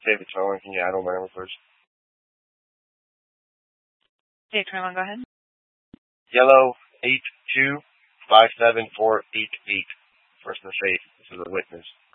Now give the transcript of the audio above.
David Tolling, can you add on my number first? Dave Tolling, go ahead. Yellow 82574888. First in the faith. This is a witness.